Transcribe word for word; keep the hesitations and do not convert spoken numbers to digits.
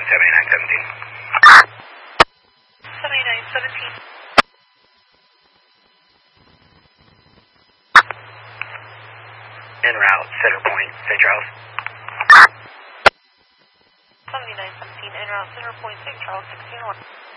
seventy-nine seventeen. seventy-nine seventeen. En route, Center Point, Saint Charles. seventy-nine seventeen, en route, Center Point, Saint Charles, sixteen one.